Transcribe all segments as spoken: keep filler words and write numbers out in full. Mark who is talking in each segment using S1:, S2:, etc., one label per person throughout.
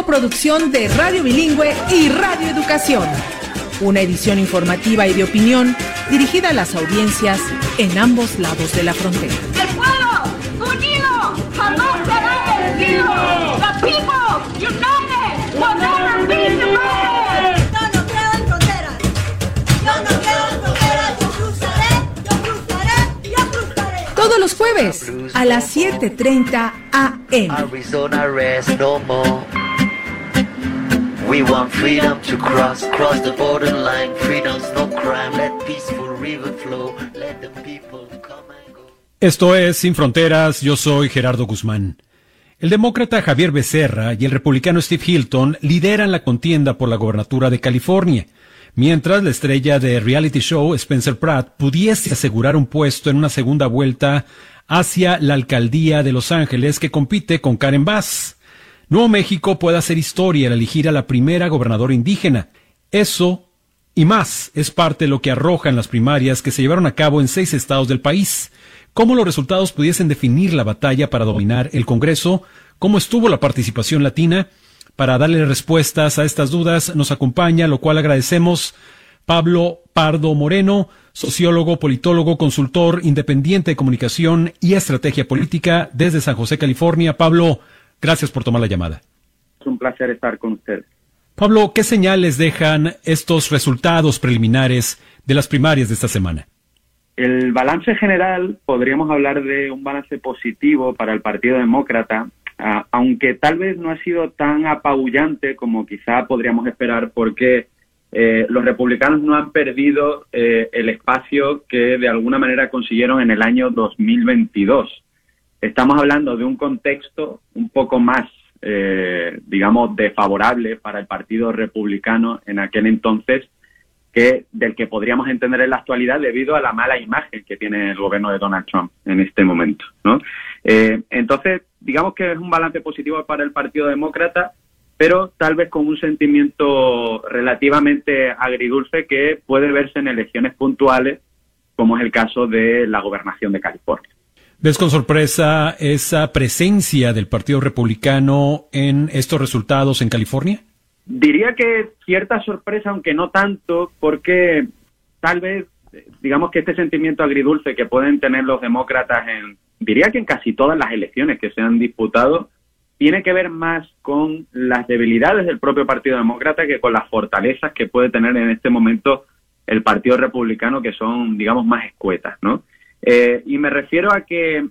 S1: coproducción de Radio Bilingüe y Radio Educación. Una edición informativa y de opinión dirigida a las audiencias en ambos lados de la frontera.
S2: ¡El pueblo unido jamás será vencido! ¡The people united will never be divided!
S3: Yo no creo en fronteras. Yo no creo en fronteras. Yo cruzaré, yo cruzaré, yo cruzaré.
S1: Todos los jueves a las siete treinta a eme.
S4: Arizona rest no more. We want freedom to cross, cross the borderline. Freedom's no crime. Let peaceful river flow. Let the people come and go.
S5: Esto es Sin Fronteras. Yo soy Gerardo Guzmán. El demócrata Javier Becerra y el republicano Steve Hilton lideran la contienda por la gobernatura de California, mientras la estrella de reality show Spencer Pratt pudiese asegurar un puesto en una segunda vuelta hacia la alcaldía de Los Ángeles, que compite con Karen Bass. Nuevo México puede hacer historia al elegir a la primera gobernadora indígena. Eso y más es parte de lo que arrojan las primarias que se llevaron a cabo en seis estados del país. Cómo los resultados pudiesen definir la batalla para dominar el Congreso, cómo estuvo la participación latina. Para darle respuestas a estas dudas nos acompaña, lo cual agradecemos, Pablo Pardo Moreno, sociólogo, politólogo, consultor independiente de comunicación y estrategia política desde San José, California. Pablo, gracias por tomar la llamada.
S6: Es un placer estar con ustedes.
S5: Pablo, ¿qué señales dejan estos resultados preliminares de las primarias de esta semana?
S6: El balance general, podríamos hablar de un balance positivo para el Partido Demócrata, uh, aunque tal vez no ha sido tan apabullante como quizá podríamos esperar, porque eh, los republicanos no han perdido eh, el espacio que de alguna manera consiguieron en el año dos mil veintidós. Estamos hablando de un contexto un poco más, eh, digamos, desfavorable para el Partido Republicano en aquel entonces, que del que podríamos entender en la actualidad debido a la mala imagen que tiene el gobierno de Donald Trump en este momento, ¿no? Eh, entonces, digamos que es un balance positivo para el Partido Demócrata, pero tal vez con un sentimiento relativamente agridulce que puede verse en elecciones puntuales, como es el caso de la gobernación de California.
S5: ¿Ves con sorpresa esa presencia del Partido Republicano en estos resultados en California?
S6: Diría que cierta sorpresa, aunque no tanto, porque tal vez, digamos que este sentimiento agridulce que pueden tener los demócratas en, diría que en casi todas las elecciones que se han disputado, tiene que ver más con las debilidades del propio Partido Demócrata que con las fortalezas que puede tener en este momento el Partido Republicano, que son, digamos, más escuetas, ¿no? Eh, y me refiero a que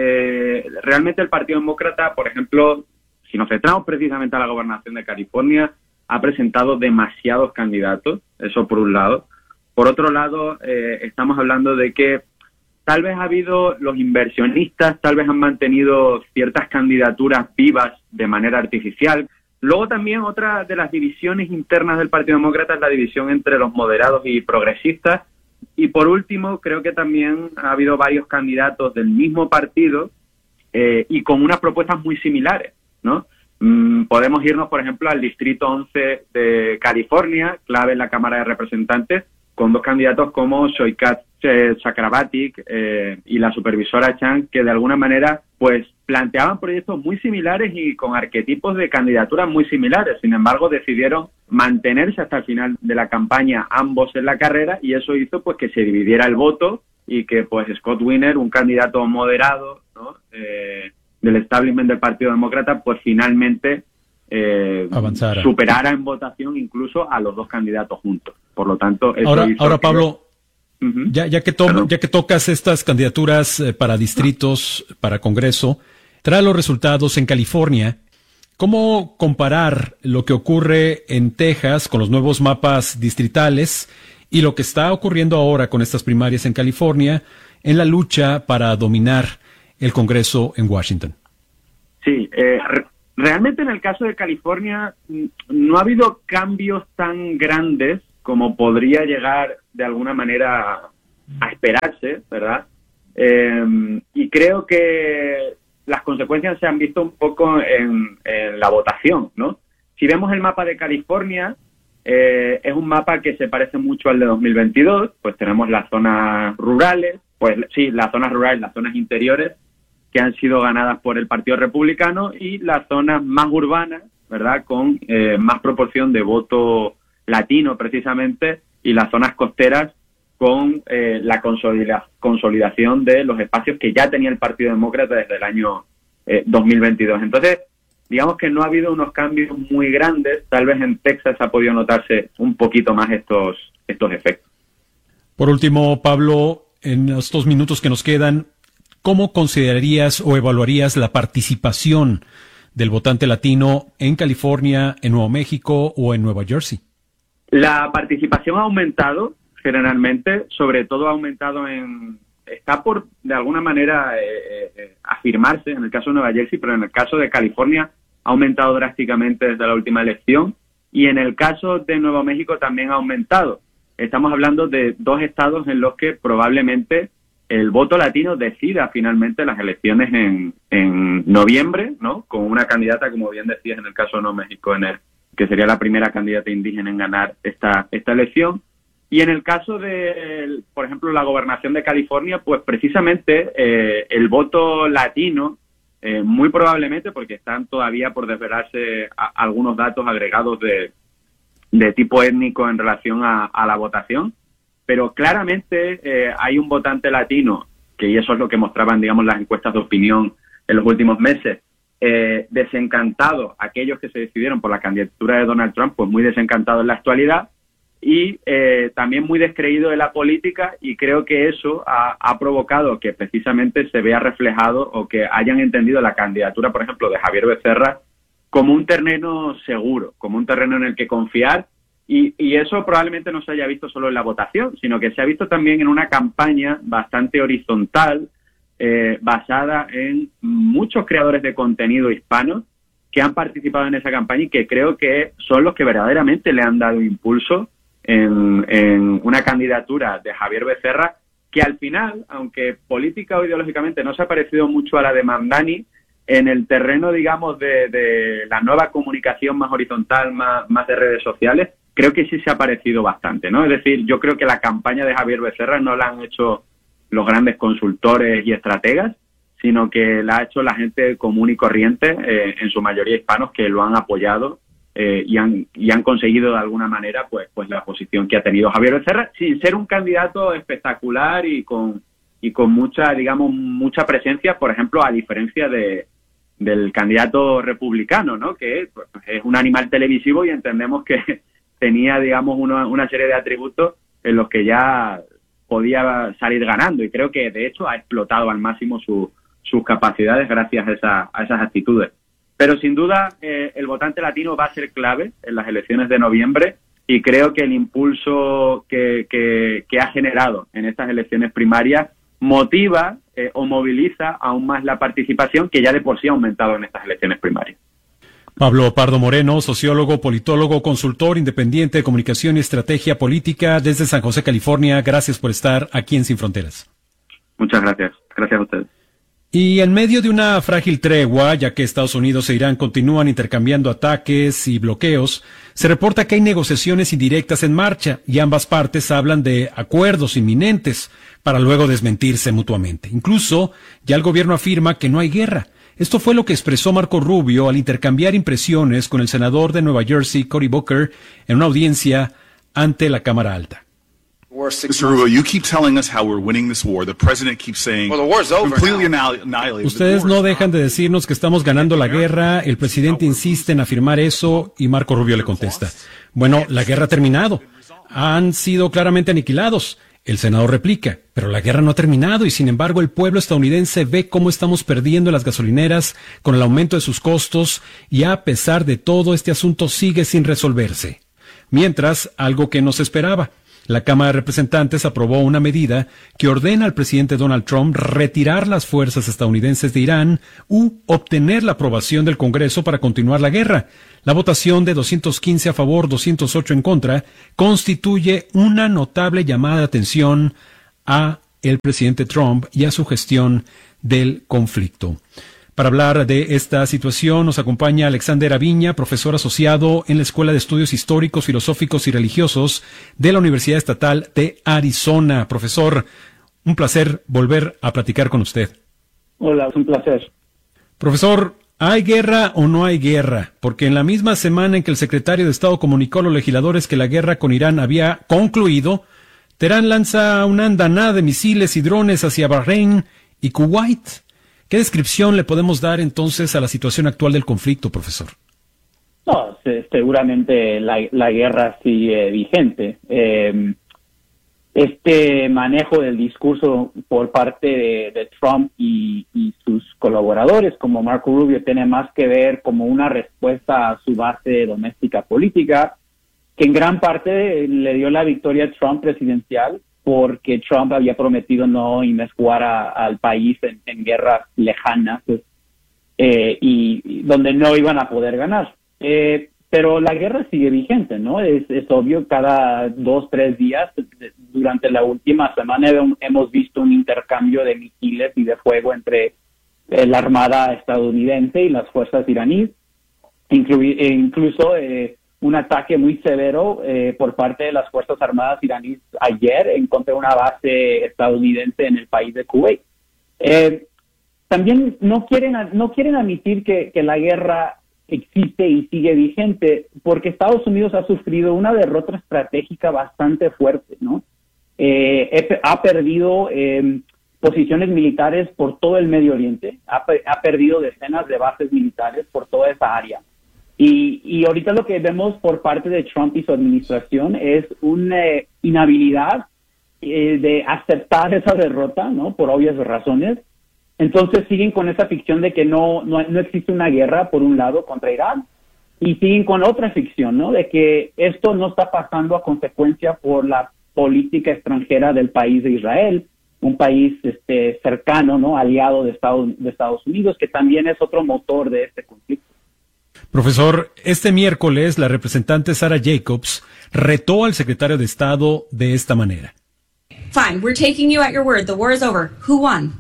S6: eh, realmente el Partido Demócrata, por ejemplo, si nos centramos precisamente a la gobernación de California, ha presentado demasiados candidatos, eso por un lado. Por otro lado, eh, estamos hablando de que tal vez ha habido los inversionistas, tal vez han mantenido ciertas candidaturas vivas de manera artificial. Luego también otra de las divisiones internas del Partido Demócrata es la división entre los moderados y progresistas. Y por último, creo que también ha habido varios candidatos del mismo partido eh, y con unas propuestas muy similares, ¿no? Mm, podemos irnos, por ejemplo, al Distrito once de California, clave en la Cámara de Representantes, con dos candidatos como Soykat Chakrabarti eh, y la supervisora Chan, que de alguna manera pues planteaban proyectos muy similares y con arquetipos de candidaturas muy similares. Sin embargo, decidieron mantenerse hasta el final de la campaña ambos en la carrera, y eso hizo pues que se dividiera el voto y que pues Scott Wiener, un candidato moderado, ¿no? eh, del establishment del Partido Demócrata, pues finalmente eh, superara en votación incluso a los dos candidatos juntos. Por lo tanto, eso
S5: ahora,
S6: hizo
S5: ahora
S6: que...
S5: Pablo,
S6: uh-huh.
S5: ya, ya, que to- ya que tocas estas candidaturas eh, para distritos, uh-huh. para Congreso, trae los resultados en California. ¿Cómo comparar lo que ocurre en Texas con los nuevos mapas distritales y lo que está ocurriendo ahora con estas primarias en California en la lucha para dominar el Congreso en Washington?
S6: Sí, eh, re- realmente en el caso de California no ha habido cambios tan grandes como podría llegar de alguna manera a esperarse, ¿verdad? Eh, y creo que las consecuencias se han visto un poco en, en la votación, ¿no? Si vemos el mapa de California, eh, es un mapa que se parece mucho al de dos mil veintidós, pues tenemos las zonas rurales, pues sí, las zonas rurales, las zonas interiores, que han sido ganadas por el Partido Republicano, y las zonas más urbanas, ¿verdad?, con eh, más proporción de voto latino precisamente, y las zonas costeras con eh, la consolida- consolidación de los espacios que ya tenía el Partido Demócrata desde el año eh, dos mil veintidós. Entonces, digamos que no ha habido unos cambios muy grandes. Tal vez en Texas ha podido notarse un poquito más estos, estos efectos.
S5: Por último, Pablo, en estos minutos que nos quedan, ¿cómo considerarías o evaluarías la participación del votante latino en California, en Nuevo México o en Nueva Jersey?
S6: La participación ha aumentado generalmente, sobre todo ha aumentado en... Está por, de alguna manera, eh, eh, afirmarse en el caso de Nueva Jersey, pero en el caso de California ha aumentado drásticamente desde la última elección, y en el caso de Nuevo México también ha aumentado. Estamos hablando de dos estados en los que probablemente el voto latino decida finalmente las elecciones en, en noviembre, ¿no?, con una candidata, como bien decías, en el caso de Nuevo México, en el, que sería la primera candidata indígena en ganar esta, esta elección. Y en el caso de, por ejemplo, la gobernación de California, pues precisamente eh, el voto latino, eh, muy probablemente, porque están todavía por desvelarse a, algunos datos agregados de, de tipo étnico en relación a, a la votación, pero claramente eh, hay un votante latino, que y eso es lo que mostraban, digamos, las encuestas de opinión en los últimos meses, eh, desencantado, aquellos que se decidieron por la candidatura de Donald Trump, pues muy desencantado en la actualidad, y eh, también muy descreído de la política, y creo que eso ha, ha provocado que precisamente se vea reflejado o que hayan entendido la candidatura, por ejemplo, de Javier Becerra como un terreno seguro, como un terreno en el que confiar, y, y eso probablemente no se haya visto solo en la votación, sino que se ha visto también en una campaña bastante horizontal, eh, basada en muchos creadores de contenido hispanos que han participado en esa campaña y que creo que son los que verdaderamente le han dado impulso En, en una candidatura de Javier Becerra, que al final, aunque política o ideológicamente no se ha parecido mucho a la de Mamdani, en el terreno, digamos, de, de la nueva comunicación más horizontal, más, más de redes sociales, creo que sí se ha parecido bastante, ¿no? Es decir, yo creo que la campaña de Javier Becerra no la han hecho los grandes consultores y estrategas, sino que la ha hecho la gente común y corriente, eh, en su mayoría hispanos, que lo han apoyado Eh, y han y han conseguido de alguna manera pues pues la posición que ha tenido Javier Becerra, sin ser un candidato espectacular y con y con mucha, digamos, mucha presencia, por ejemplo, a diferencia de del candidato republicano, ¿no?, que pues, es un animal televisivo, y entendemos que tenía, digamos, una, una serie de atributos en los que ya podía salir ganando, y creo que de hecho ha explotado al máximo su, sus capacidades gracias a, esa, a esas actitudes. Pero sin duda eh, el votante latino va a ser clave en las elecciones de noviembre, y creo que el impulso que, que, que ha generado en estas elecciones primarias motiva eh, o moviliza aún más la participación, que ya de por sí ha aumentado en estas elecciones primarias.
S5: Pablo Pardo Moreno, sociólogo, politólogo, consultor independiente de comunicación y estrategia política desde San José, California. Gracias por estar aquí en Sin Fronteras.
S6: Muchas gracias. Gracias a ustedes.
S5: Y en medio de una frágil tregua, ya que Estados Unidos e Irán continúan intercambiando ataques y bloqueos, se reporta que hay negociaciones indirectas en marcha, y ambas partes hablan de acuerdos inminentes para luego desmentirse mutuamente. Incluso, ya el gobierno afirma que no hay guerra. Esto fue lo que expresó Marco Rubio al intercambiar impresiones con el senador de Nueva Jersey, Cory Booker, en una audiencia ante la Cámara Alta.
S7: mister Rubio, you keep telling us how we're winning this war. The president keeps saying
S8: well, the war's over
S7: completely annihilated.
S5: Ustedes no dejan de decirnos que estamos ganando la guerra. El presidente insiste en afirmar eso y Marco Rubio le contesta: bueno, la guerra ha terminado. Han sido claramente aniquilados. El senador replica: pero la guerra no ha terminado, y sin embargo el pueblo estadounidense ve cómo estamos perdiendo las gasolineras con el aumento de sus costos, y a pesar de todo este asunto sigue sin resolverse. Mientras, algo que no se esperaba: la Cámara de Representantes aprobó una medida que ordena al presidente Donald Trump retirar las fuerzas estadounidenses de Irán u obtener la aprobación del Congreso para continuar la guerra. La votación de doscientos quince a favor, doscientos ocho en contra, constituye una notable llamada de atención a el presidente Trump y a su gestión del conflicto. Para hablar de esta situación nos acompaña Alexander Aviña, profesor asociado en la Escuela de Estudios Históricos, Filosóficos y Religiosos de la Universidad Estatal de Arizona. Profesor, un placer volver a platicar con usted.
S9: Hola, es un placer.
S5: Profesor, ¿Hay guerra o no hay guerra? Porque en la misma semana en que el secretario de Estado comunicó a los legisladores que la guerra con Irán había concluido, Teherán lanza una andanada de misiles y drones hacia Bahrein y Kuwait. ¿Qué descripción le podemos dar entonces a la situación actual del conflicto, profesor?
S8: No, seguramente la, la guerra sigue vigente. Eh, este manejo del discurso por parte de, de Trump y, y sus colaboradores, como Marco Rubio, tiene más que ver como una respuesta a su base doméstica política, que en gran parte le dio la victoria a Trump presidencial, porque Trump había prometido no inmiscuir al país en, en guerras lejanas, pues, eh, y, y donde no iban a poder ganar. Eh, pero la guerra sigue vigente, ¿no? Es, es obvio, cada dos, tres días, durante la última semana hemos visto un intercambio de misiles y de fuego entre eh, la Armada estadounidense y las fuerzas iraníes, inclu- e incluso eh, un ataque muy severo eh, por parte de las Fuerzas Armadas iraníes ayer en contra de una base estadounidense en el país de Kuwait. Eh, también no quieren, no quieren admitir que, que la guerra existe y sigue vigente, porque Estados Unidos ha sufrido una derrota estratégica bastante fuerte, ¿no? Eh, ha perdido eh, posiciones militares por todo el Medio Oriente, ha, ha perdido decenas de bases militares por toda esa área. Y, y ahorita lo que vemos por parte de Trump y su administración es una eh, inhabilidad eh, de aceptar esa derrota, ¿no? Por obvias razones. Entonces siguen con esa ficción de que no, no, no existe una guerra, por un lado, contra Irán, y siguen con otra ficción, ¿no? De que esto no está pasando a consecuencia por la política extranjera del país de Israel, un país este, cercano, ¿no? Aliado de Estados, de Estados Unidos, que también es otro motor de este conflicto.
S5: Profesor, este miércoles la representante Sarah Jacobs retó al secretario de Estado de esta manera.
S9: Fine, we're taking you at your word. The war is over. Who won?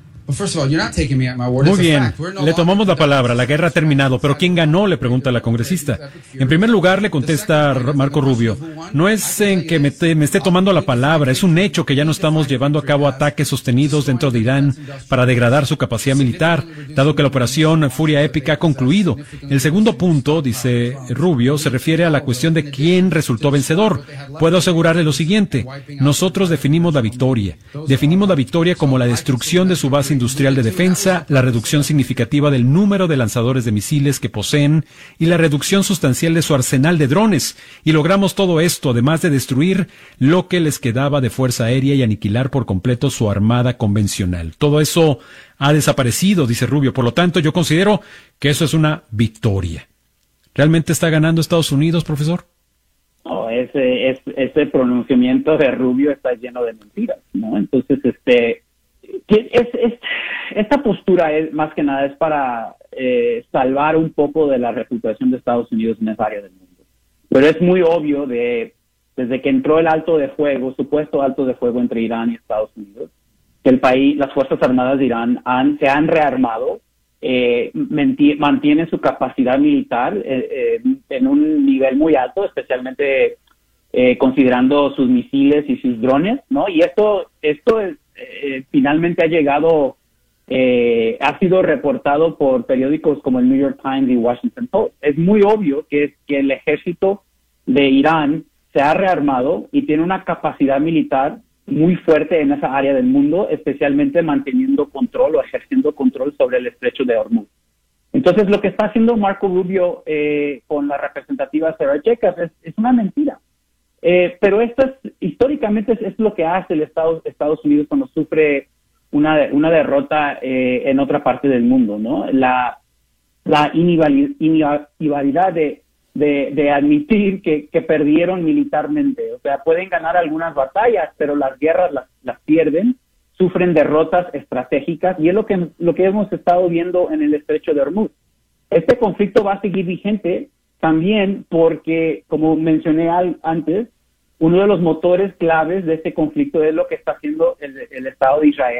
S5: Muy bien, le tomamos la palabra, la guerra ha terminado, pero ¿quién ganó?, le pregunta la congresista. En primer lugar, le contesta Marco Rubio, no es en que me, te, me esté tomando la palabra, es un hecho que ya no estamos llevando a cabo ataques sostenidos dentro de Irán para degradar su capacidad militar, dado que la operación Furia Épica ha concluido. El segundo punto, dice Rubio, se refiere a la cuestión de quién resultó vencedor. Puedo asegurarle lo siguiente, nosotros definimos la victoria, definimos la victoria como la destrucción de su base industrial de defensa, la reducción significativa del número de lanzadores de misiles que poseen y la reducción sustancial de su arsenal de drones. Y logramos todo esto, además de destruir lo que les quedaba de fuerza aérea y aniquilar por completo su armada convencional. Todo eso ha desaparecido, dice Rubio. Por lo tanto, yo considero que eso es una victoria. ¿Realmente está ganando Estados Unidos, profesor?
S8: No, ese, ese, ese pronunciamiento de Rubio está lleno de mentiras, ¿no? Entonces, este... Que es, es, esta postura es más que nada es para eh, salvar un poco de la reputación de Estados Unidos en esa área del mundo. Pero es muy obvio de desde que entró el alto de fuego, supuesto alto de fuego entre Irán y Estados Unidos, que el país, las Fuerzas Armadas de Irán han, se han rearmado, eh, mantienen su capacidad militar eh, eh, en un nivel muy alto, especialmente eh, considerando sus misiles y sus drones, ¿no? Y esto, esto es Eh, finalmente ha llegado, eh, ha sido reportado por periódicos como el New York Times y Washington Post. Es muy obvio que, que el ejército de Irán se ha rearmado y tiene una capacidad militar muy fuerte en esa área del mundo, especialmente manteniendo control o ejerciendo control sobre el estrecho de Hormuz. Entonces, lo que está haciendo Marco Rubio eh, con la representativa Sarah Jacobs es, es una mentira. Eh, pero esto es, históricamente es, es lo que hace el Estado, Estados Unidos cuando sufre una, una derrota eh, en otra parte del mundo, ¿no? La, la inhabilidad de, de, de admitir que, que perdieron militarmente. O sea, pueden ganar algunas batallas, pero las guerras las, las pierden, sufren derrotas estratégicas, y es lo que, lo que hemos estado viendo en el estrecho de Hormuz. Este conflicto va a seguir vigente también porque, como mencioné al, antes, uno de los motores claves de este conflicto es lo que está haciendo el, el Estado de Israel